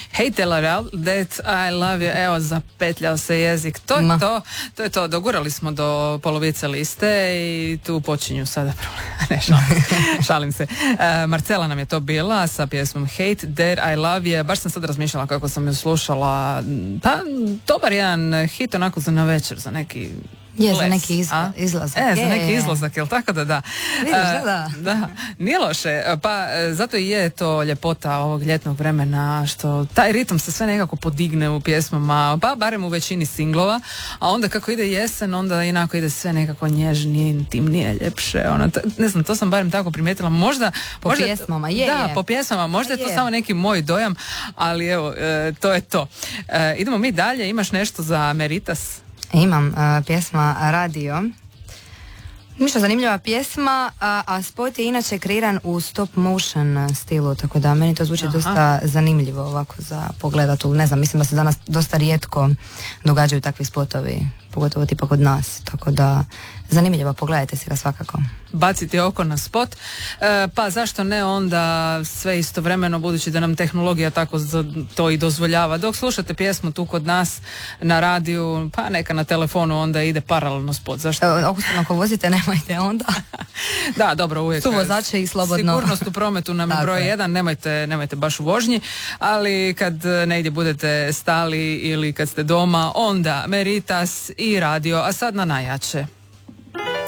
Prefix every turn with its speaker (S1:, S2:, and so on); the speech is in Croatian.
S1: Hej Tela that I love you, evo zapetljao se jezik, to je to, dogurali smo do polovice liste i tu počinju sada probleme, ne šalim se. Marcela nam je to bila sa pjesmom Hate That I Love You, baš sam sad razmišljala kako sam ju slušala, pa dobar jedan hit onako za na večer, za neki
S2: za neki izlazak.
S1: Za neki izlazak, jel tako da?
S2: Vidiš,
S1: da. Nije loše, pa zato i je to ljepota ovog ljetnog vremena, što taj ritam se sve nekako podigne u pjesmama, pa barem u većini singlova, a onda kako ide jesen, onda inako ide sve nekako nježnije, intimnije, ljepše, ne znam, to sam barem tako primijetila, možda
S2: pjesmama,
S1: po pjesmama, možda je to samo neki moj dojam, ali evo, to je to. Idemo mi dalje, imaš nešto za Meritas?
S2: Imam pjesma Radio. Ništa zanimljiva pjesma, a spot je inače kreiran u stop motion stilu, tako da meni to zvuči dosta zanimljivo ovako za pogledat. Ne znam, mislim da se danas dosta rijetko događaju takvi spotovi, pogotovo tipa kod nas, tako da zanimljivo, pogledajte si ga svakako.
S1: Baciti oko na spot, pa zašto ne onda sve istovremeno, budući da nam tehnologija tako to i dozvoljava. Dok slušate pjesmu tu kod nas na radiju, pa neka na telefonu onda ide paralelno spot. Zašto?
S2: Ako vozite, nemojte onda.
S1: Da, dobro, uvijek.
S2: Su vozače i slobodno.
S1: Sigurnost u prometu nam je broj 1, nemojte baš u vožnji, ali kad negdje budete stali ili kad ste doma, onda Meritas i radio, a sad na najjače.